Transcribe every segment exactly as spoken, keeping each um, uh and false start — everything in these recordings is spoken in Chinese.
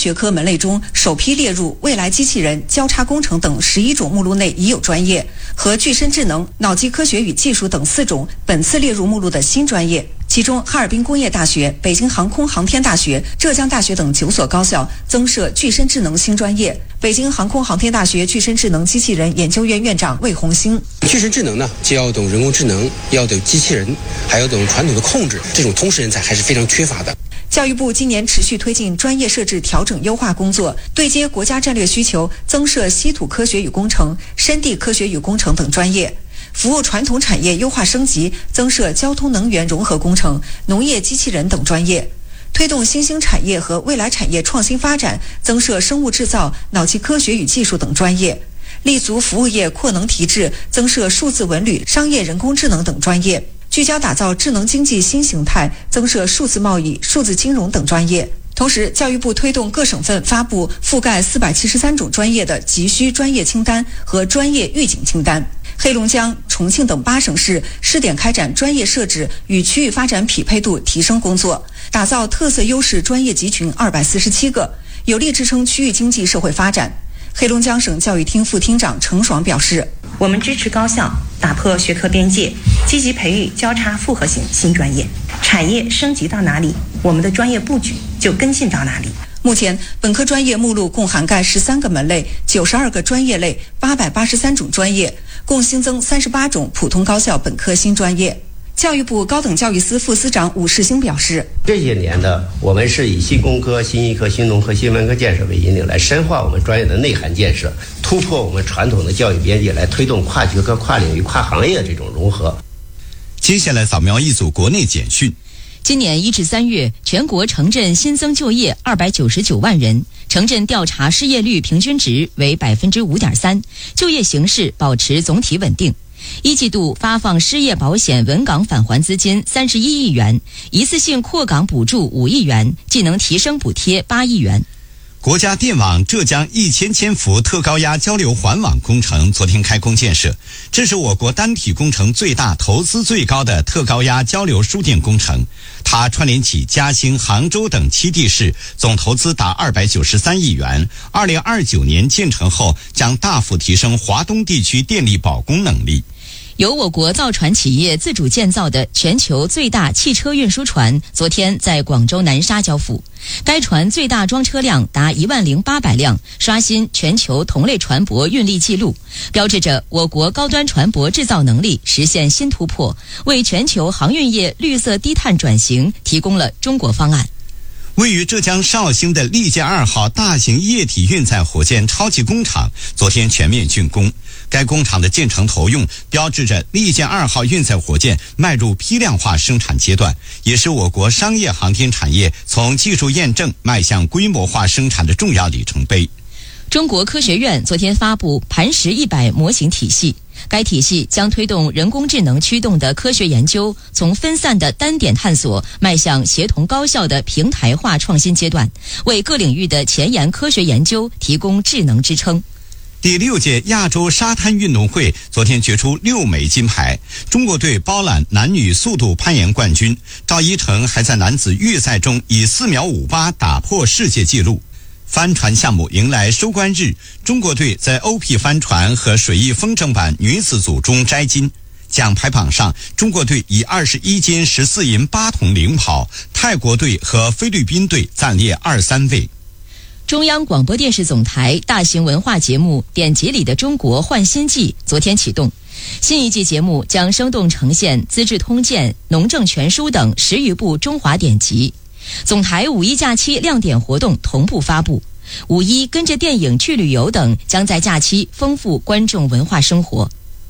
学科门类中首批列入未来机器人、交叉工程等十一种目录内已有专业，和具身智能、脑机科学与技术等四种本次列入目录的新专业。其中，哈尔滨工业大学、北京航空航天大学、浙江大学等九所高校增设具身智能新专业。北京航空航天大学具身智能机器人研究院院长魏红星： 具身智能呢，既要懂人工智能，要懂机器人，还要懂传统的控制，这种通识人才还是非常缺乏的。 教育部今年持续推进专业设置调整优化工作，对接国家战略需求，增设稀土科学与工程、深地科学与工程等专业。服务传统产业优化升级，增设交通能源融合工程、农业机器人等专业；推动新兴产业和未来产业创新发展，增设生物制造、脑机科学与技术等专业；立足服务业扩能提质，增设数字文旅、商业人工智能等专业；聚焦打造智能经济新形态，增设数字贸易、数字金融等专业。同时，教育部推动各省份发布覆盖四百七十三种专业的急需专业清单和专业预警清单。黑龙江、重庆等八省市试点开展专业设置与区域发展匹配度提升工作，打造特色优势专业集群二百四十七个，有力支撑区域经济社会发展。黑龙江省教育厅副厅长程爽表示： 我们支持高校打破学科边界，积极培育交叉复合型新专业，产业升级到哪里，我们的专业布局就跟进到哪里。 目前，本科专业目录共涵盖十三个门类、九十二个专业类、八百八十三种专业，共新增三十八种普通高校本科新专业。教育部高等教育司副司长武世兴表示， 这些年呢，我们是以新工科、新医科、新农科、新文科建设为引领，来深化我们专业的内涵建设，突破我们传统的教育边界，来推动跨学科、跨领域、跨行业这种融合。 接下来扫描一组国内简讯。 今年一至三月，全国城镇新增就业二百九十九万人，城镇调查失业率平均值为百分之五点三，就业形势保持总体稳定。一季度发放失业保险稳岗返还资金三十一亿元，一次性扩岗补助五亿元，技能提升补贴八亿元。 国家电网浙江一千千伏特高压交流环网工程昨天开工建设，这是我国单体工程最大、投资最高的特高压交流输电工程。它串联起嘉兴、杭州等七地市，总投资达二百九十三亿元。二零二九年建成后，将大幅提升华东地区电力保供能力。 由我国造船企业自主建造的全球最大汽车运输船昨天在广州南沙交付，该船最大装车量达一万零八百辆，刷新全球同类船舶运力记录，标志着我国高端船舶制造能力实现新突破，为全球航运业绿色低碳转型提供了中国方案。 位于浙江绍兴的利剑二号大型液体运载火箭超级工厂昨天全面竣工。该工厂的建成投用，标志着利剑二号运载火箭迈入批量化生产阶段，也是我国商业航天产业从技术验证迈向规模化生产的重要里程碑。 中国科学院昨天发布磐石一百模型体系，该体系将推动人工智能驱动的科学研究从分散的单点探索迈向协同高效的平台化创新阶段，为各领域的前沿科学研究提供智能支撑。 第六届亚洲沙滩运动会昨天决出六枚金牌，中国队包揽男女速度攀岩冠军，赵一成还在男子预赛中以四秒五八打破世界纪录。帆船项目迎来收官日，中国队在 O P 帆船和水翼风筝板女子组中摘金。奖牌榜上，中国队以二十一金十四银八铜领跑，泰国队和菲律宾队暂列二三位。 中央广播电视总台大型文化节目《典籍里的中国焕新纪》昨天启动，新一季节目将生动呈现《资治通鉴》《农政全书》等十余部中华典籍。总台五一假期亮点活动同步发布，五一跟着电影去旅游等将在假期丰富观众文化生活。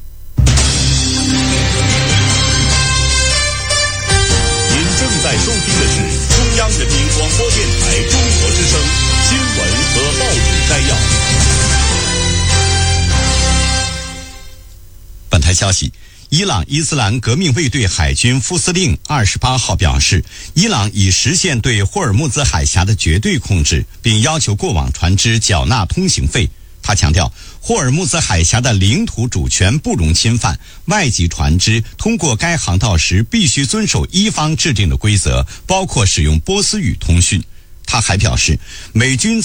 您正在收听的是中央人民广播电台中国之声新闻和报纸摘要。 本台消息，伊朗伊斯兰革命卫队海军副司令二十八号表示，伊朗已实现对霍尔木兹海峡的绝对控制，并要求过往船只缴纳通行费。他强调，霍尔木兹海峡的领土主权不容侵犯，外籍船只通过该航道时必须遵守伊方制定的规则，包括使用波斯语通讯。他还表示，美军